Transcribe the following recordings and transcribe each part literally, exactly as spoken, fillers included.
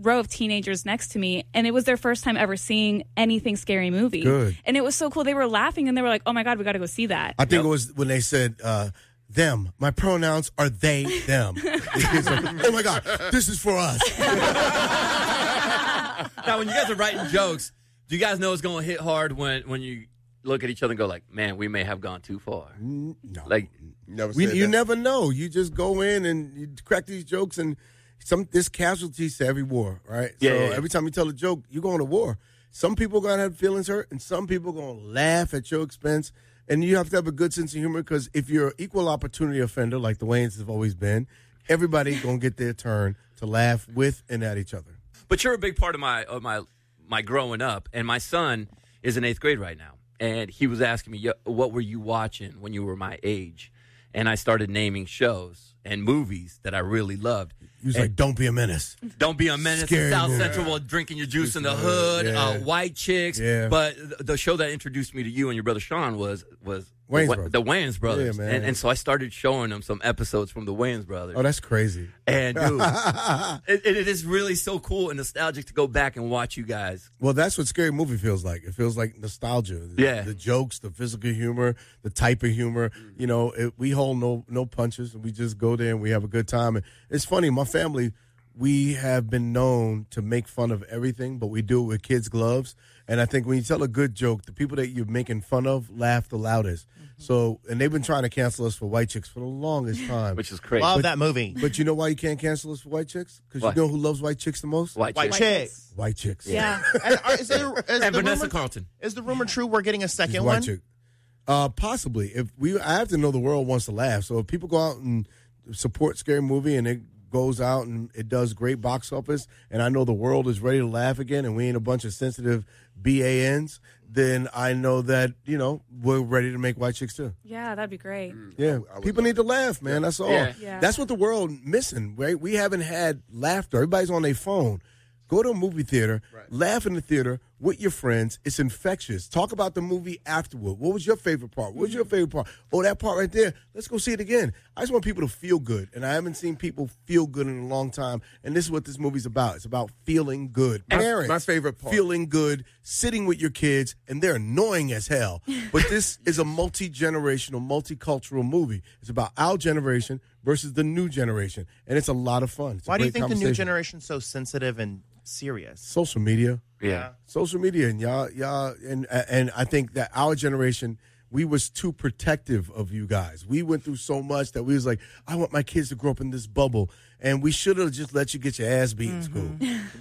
row of teenagers next to me, and it was their first time ever seeing anything Scary Movie. Good. And it was so cool. They were laughing, and they were like, oh, my God, we got to go see that. I think yep. it was when they said, uh, them. My pronouns are they, them. The kids are like, oh, my God, this is for us. Now, when you guys are writing jokes, do you guys know it's going to hit hard when, when you look at each other and go like, man, we may have gone too far? No. Like, never we, you that. never know. You just go in and you crack these jokes, and some there's casualties to every war, right? Yeah, so yeah, yeah. every time you tell a joke, you're going to war. Some people are going to have feelings hurt, and some people are going to laugh at your expense. And you have to have a good sense of humor, because if you're an equal opportunity offender, like the Wayans have always been, everybody's going to get their turn to laugh with and at each other. But you're a big part of my of my my growing up, and my son is in eighth grade right now, and he was asking me, what were you watching when you were my age? And I started naming shows and movies that I really loved. He was and like, don't be a menace. Don't be a menace. Scary South movie. Central while drinking your juice in the hood. Yeah. Uh, white chicks. Yeah. But the show that introduced me to you and your brother Sean was was Wayans the, Brothers. the Wayans Brothers. Yeah, man. And, and so I started showing them some episodes from the Wayans Brothers. Oh, that's crazy. And dude, it, it is really so cool and nostalgic to go back and watch you guys. Well, that's what Scary Movie feels like. It feels like nostalgia. The, Yeah. the jokes, the physical humor, the type of humor. You know, it, we hold no no punches, and we just go there and we have a good time. And it's funny, my family, we have been known to make fun of everything, but we do it with kids' gloves. And I think when you tell a good joke, the people that you're making fun of laugh the loudest. Mm-hmm. So, and they've been trying to cancel us for White Chicks for the longest time. Which is crazy. Love But- that movie. But you know why you can't cancel us for White Chicks? Because Why? you know who loves White Chicks the most? White, White chicks. Chicks. White Chicks. Yeah. And, are, is there, is And the Vanessa rumor, Carlton. Is the rumor true we're getting a She's second White one? Chick. Uh, possibly. If we, I have to know the world wants to laugh. So if people go out and support Scary Movie and it goes out and it does great box office, and I know the world is ready to laugh again, and we ain't a bunch of sensitive B A Ns, then I know that, you know, we're ready to make White Chicks too. Yeah, that'd be great. Yeah, I would people love need to laugh, man. That's all. Yeah. Yeah. That's what the world missing, right? We haven't had laughter. Everybody's on their phone. Go to a movie theater, laugh in the theater with your friends. It's infectious. Talk about the movie afterward. What was your favorite part? What was your favorite part? Oh, that part right there. Let's go see it again. I just want people to feel good, and I haven't seen people feel good in a long time, and this is what this movie's about. It's about feeling good. My- Parents, my favorite part. feeling good, sitting with your kids, and they're annoying as hell. But this is a multi-generational, multicultural movie. It's about our generation versus the new generation, and it's a lot of fun. It's a Why do you great think the new conversation. generation's so sensitive and serious? Social media. Yeah. Social media, and y'all, y'all, and and I think that our generation, we was too protective of you guys. We went through so much that we was like, I want my kids to grow up in this bubble, and we should have just let you get your ass beat in school.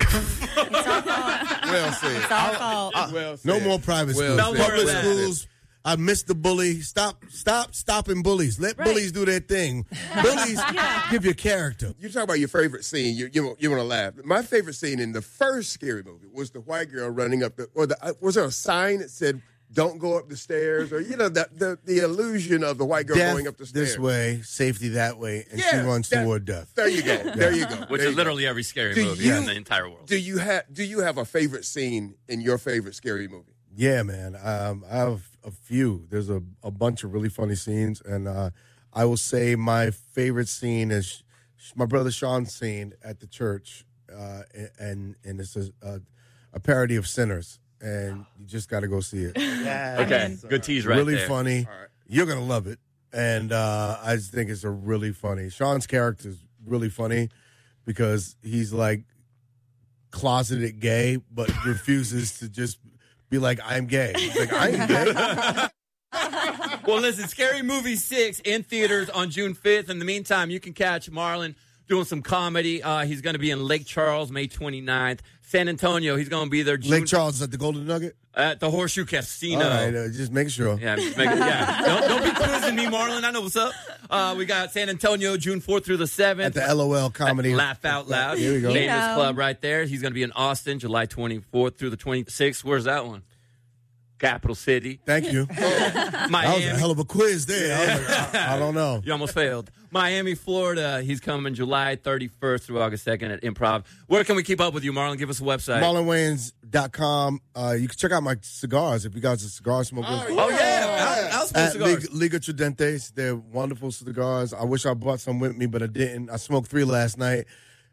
Well said. It's our fault. Well said. No more private Well schools. said. Public Well schools. I miss the bully. Stop, stop, stopping bullies. Let Right. bullies do their thing. Bullies give you character. You talk about your favorite scene. You you you want to laugh. My favorite scene in the first Scary Movie was the white girl running up the or the uh, was there a sign that said "Don't go up the stairs" or you know the the, the illusion of the white girl Death going up the stairs this way, safety that way, and she Yeah, runs that- toward death. There you go. There you go. Which There is you go. literally every scary Do movie you- in the entire world. Do you have Do you have a favorite scene in your favorite Scary Movie? Yeah, man. Um, I have a few. There's a, a bunch of really funny scenes, and uh, I will say my favorite scene is sh- my brother Sean's scene at the church, uh, and and it's a, a, a parody of Sinners, and you just got to go see it. Yeah. Okay, good tease right really there. funny. You're gonna love it, and uh, I just think it's a really funny. Sean's character is really funny because he's like closeted gay, but refuses to just be like, I'm gay. He's like, I ain't gay. Well, listen, Scary Movie six in theaters on June fifth. In the meantime, you can catch Marlon doing some comedy. Uh, he's going to be in Lake Charles May twenty-ninth. San Antonio, he's going to be there June Lake Charles is at the Golden Nugget? at the Horseshoe Casino. All right, uh, just make sure. Yeah, just make it, yeah. Don't, don't be quizzing me, Marlon. I know what's up. Uh, we got San Antonio June fourth through the seventh. At the L O L Comedy. Laugh Out Loud. Here we go. Famous Yeah. club right there. He's going to be in Austin July twenty-fourth through the twenty-sixth. Where's that one? Capital City. Thank you. That was Miami. a hell of a quiz there. I, was like, I, I don't know. You almost failed. Miami, Florida. He's coming July thirty-first through August second at Improv. Where can we keep up with you, Marlon? Give us a website. Marlon Wayans dot com. Uh, you can check out my cigars if you guys are cigar smokers. Oh, yeah. I'll, I'll smoke At cigars. Liga, Liga Tridentes. They're wonderful cigars. I wish I brought some with me, but I didn't. I smoked three last night.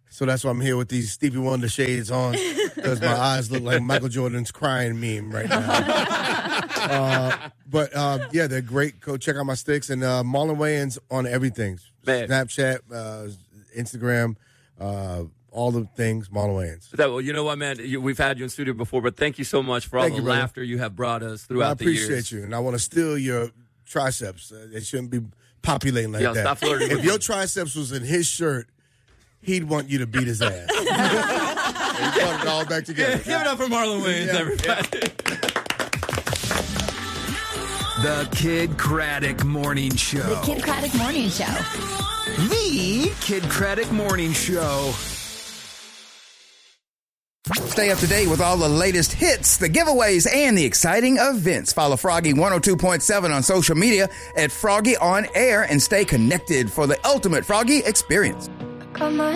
So that's why I'm here with these Stevie Wonder shades on, because my eyes look like Michael Jordan's crying meme right now. uh, but uh, yeah, they're great. Go check out my sticks. And uh, Marlon Wayans on everything. Man. Snapchat, uh, Instagram, uh, all the things, Marlon Wayans. That, well, you know what, man? You, we've had you in studio before, but thank you so much for all Thank the you, brother. laughter you have brought us throughout I appreciate the years. you. And I want to steal your triceps. Uh, they shouldn't be populating like Yo, that. stop flirting If with your me. triceps was in his shirt, he'd want you to beat his ass. And you brought it all back together. Give it up for Marlon Wayans, Yeah. everybody. The Kid Craddock Morning Show. The Kid Craddock Morning Show. The Kid Craddock Morning Show. Stay up to date with all the latest hits, the giveaways, and the exciting events. Follow Froggy one oh two point seven on social media at Froggy On Air and stay connected for the ultimate Froggy experience. Got my